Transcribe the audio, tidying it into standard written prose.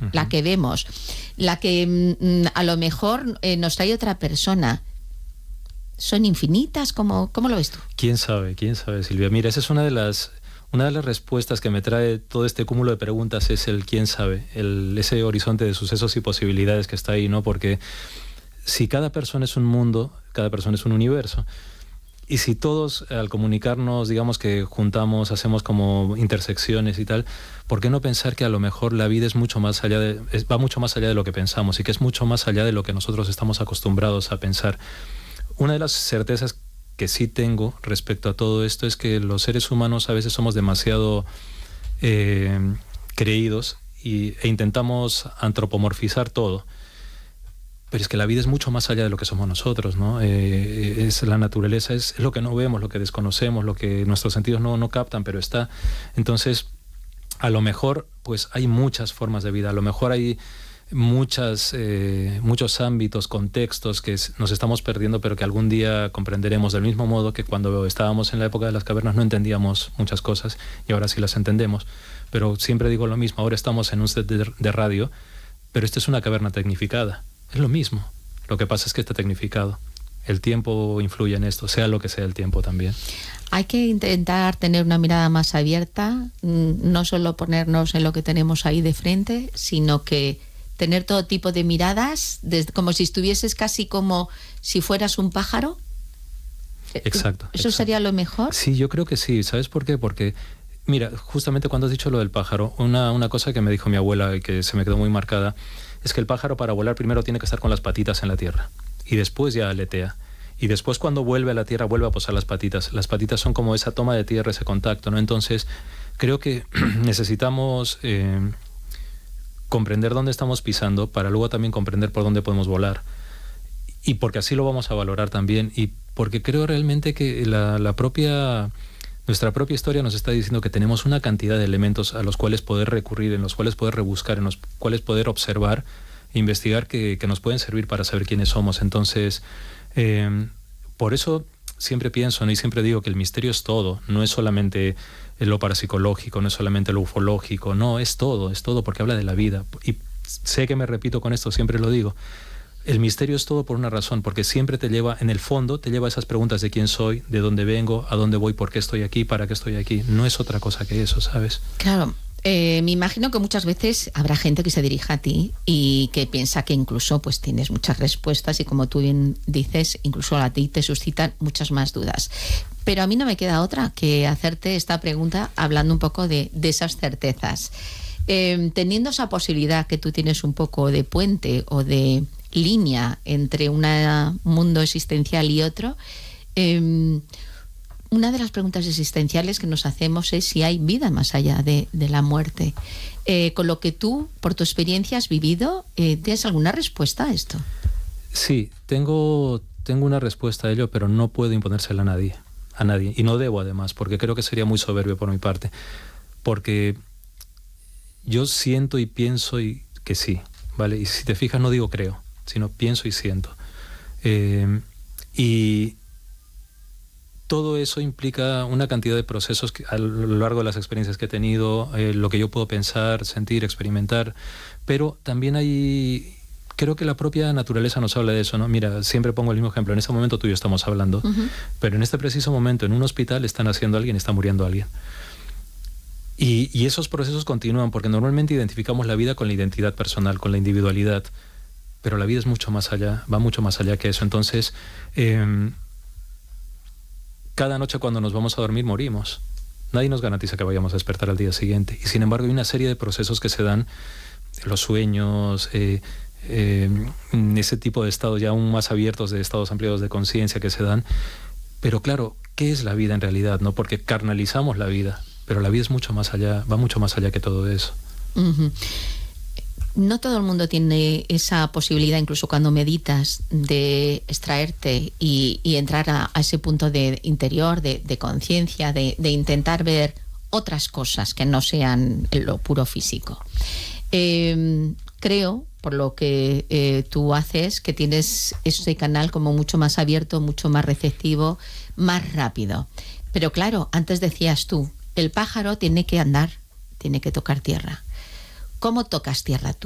la que vemos, la que a lo mejor nos trae otra persona. ¿Son infinitas? ¿Cómo lo ves tú? ¿Quién sabe, Silvia? Mira, esa es una de las respuestas que me trae todo este cúmulo de preguntas, es el quién sabe, ese horizonte de sucesos y posibilidades que está ahí, ¿no? Porque si cada persona es un mundo, cada persona es un universo. Y si todos al comunicarnos, digamos que juntamos, hacemos como intersecciones y tal, ¿por qué no pensar que a lo mejor la vida es mucho más allá va mucho más allá de lo que pensamos y que es mucho más allá de lo que nosotros estamos acostumbrados a pensar? Una de las certezas que sí tengo respecto a todo esto es que los seres humanos a veces somos demasiado creídos e intentamos antropomorfizar todo. Pero es que la vida es mucho más allá de lo que somos nosotros, ¿no? Es la naturaleza, es lo que no vemos, lo que desconocemos, lo que nuestros sentidos no captan, pero está. Entonces, a lo mejor, pues hay muchas formas de vida, a lo mejor hay muchos ámbitos, contextos que nos estamos perdiendo, pero que algún día comprenderemos, del mismo modo que cuando estábamos en la época de las cavernas no entendíamos muchas cosas y ahora sí las entendemos. Pero siempre digo lo mismo, ahora estamos en un set de radio, pero esto es una caverna tecnificada. Es lo mismo, lo que pasa es que está tecnificado. El tiempo influye en esto, sea lo que sea el tiempo también. Hay que intentar tener una mirada más abierta, no solo ponernos en lo que tenemos ahí de frente, sino que tener todo tipo de miradas, como si estuvieses casi como si fueras un pájaro. Exacto. ¿Eso sería lo mejor? Sí, yo creo que sí. ¿Sabes por qué? Porque, mira, justamente cuando has dicho lo del pájaro, una cosa que me dijo mi abuela y que se me quedó muy marcada, es que el pájaro para volar primero tiene que estar con las patitas en la tierra y después ya aletea. Y después cuando vuelve a la tierra vuelve a posar las patitas. Las patitas son como esa toma de tierra, ese contacto, ¿no? Entonces creo que necesitamos comprender dónde estamos pisando para luego también comprender por dónde podemos volar. Y porque así lo vamos a valorar también. Y porque creo realmente que nuestra propia historia nos está diciendo que tenemos una cantidad de elementos a los cuales poder recurrir, en los cuales poder rebuscar, en los cuales poder observar e investigar que nos pueden servir para saber quiénes somos. Entonces, por eso siempre pienso, ¿no? Y siempre digo que el misterio es todo, no es solamente lo parapsicológico, no es solamente lo ufológico, no, es todo, porque habla de la vida. Y sé que me repito con esto, siempre lo digo. El misterio es todo por una razón, porque siempre te lleva, en el fondo, te lleva a esas preguntas de quién soy, de dónde vengo, a dónde voy, por qué estoy aquí, para qué estoy aquí. No es otra cosa que eso, ¿sabes? Claro. Me imagino que muchas veces habrá gente que se dirija a ti y que piensa que incluso pues tienes muchas respuestas y, como tú bien dices, incluso a ti te suscitan muchas más dudas. Pero a mí no me queda otra que hacerte esta pregunta hablando un poco de esas certezas. Teniendo esa posibilidad que tú tienes un poco de puente o de línea entre un mundo existencial y otro, una de las preguntas existenciales que nos hacemos es si hay vida más allá de la muerte. Con lo que tú, por tu experiencia, has vivido, ¿tienes alguna respuesta a esto? Sí, tengo una respuesta a ello, pero no puedo imponérsela a nadie. Y no debo, además, porque creo que sería muy soberbio por mi parte. Porque yo siento y pienso que sí, ¿vale? Y si te fijas, no digo creo, sino pienso y siento. Y todo eso implica una cantidad de procesos que, a lo largo de las experiencias que he tenido, lo que yo puedo pensar, sentir, experimentar, pero también creo que la propia naturaleza nos habla de eso, ¿no? Mira, siempre pongo el mismo ejemplo. En este momento tú y yo estamos hablando, pero en este preciso momento en un hospital está naciendo alguien, está muriendo alguien. Y esos procesos continúan porque normalmente identificamos la vida con la identidad personal, con la individualidad, pero la vida es mucho más allá, va mucho más allá que eso. Entonces, cada noche cuando nos vamos a dormir morimos. Nadie nos garantiza que vayamos a despertar al día siguiente. Y sin embargo hay una serie de procesos que se dan, los sueños, ese tipo de estados ya aún más abiertos, de estados ampliados de conciencia que se dan. Pero claro, ¿qué es la vida en realidad? ¿No? Porque carnalizamos la vida, pero la vida es mucho más allá, va mucho más allá que todo eso. Uh-huh. No todo el mundo tiene esa posibilidad, incluso cuando meditas, de extraerte y entrar a ese punto de interior, de conciencia, de intentar ver otras cosas que no sean lo puro físico. Creo, por lo que tú haces, que tienes ese canal como mucho más abierto, mucho más receptivo, más rápido. Pero claro, antes decías tú, el pájaro tiene que andar, tiene que tocar tierra. ¿Cómo tocas tierra tú?